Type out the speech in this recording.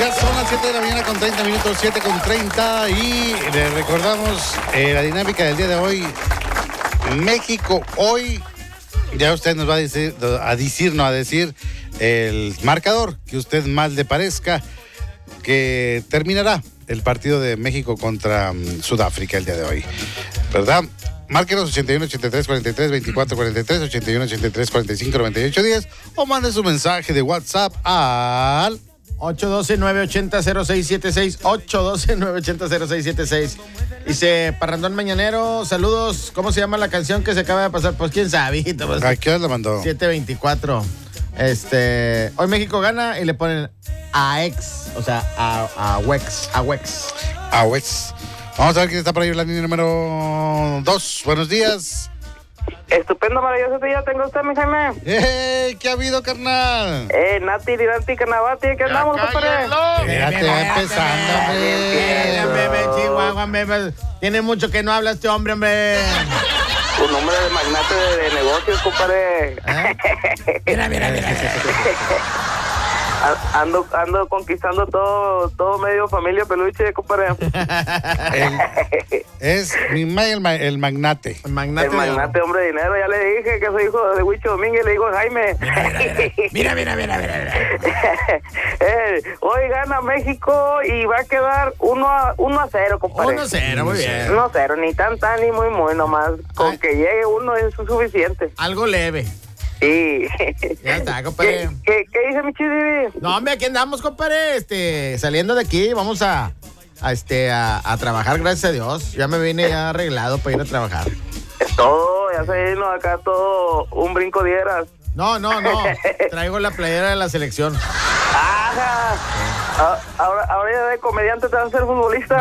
Ya son las 7 de la mañana con 30 minutos, 7 con 30. Y le recordamos la dinámica del día de hoy. México hoy, ya usted nos va a decir el marcador que usted más le parezca que terminará el partido de México contra Sudáfrica el día de hoy, ¿verdad? Márquenos 81 83 43 24 43, 81 83 45 98 10 o mande su mensaje de WhatsApp al 812-980-0676, 812-980-0676. Dice Parrandón Mañanero, saludos. ¿Cómo se llama la canción que se acaba de pasar? Pues quién sabe. Pues, ¿a qué hora la mandó? 724. Hoy México gana y le ponen a ex, o sea, a Wex. Vamos a ver quién está por ahí en la línea número 2. Buenos días. Estupendo, maravilloso día tengo usted, mi Jaime. ¡Hey! ¿Qué ha habido, carnal? Nati, Diranti, Canabati, ¿qué andamos, compadre? Espérate, va empezando, hombre. Tiene mucho que no habla este hombre. Un hombre de magnate de negocios, compadre. Mira. Ando conquistando todo medio familia peluche, compadre. Es el magnate. El magnate, hombre de dinero. Ya le dije que soy hijo de Huicho Domínguez, le digo Jaime. Mira. Hoy gana México y va a quedar 1-0, compadre. 1-0, muy bien. 1-0, ni tan ni muy nomás. Con que llegue uno es suficiente. Algo leve. Sí. Ya está, compadre. ¿Qué dice mi chidi? No, hombre, aquí andamos, compadre. Saliendo de aquí, vamos a trabajar, gracias a Dios. Ya me vine ya arreglado para ir a trabajar. Es todo, ya se vino acá todo un brinco dieras. No. Traigo la playera de la selección. Ajá. Ahora ya de comediante te vas a ser futbolista.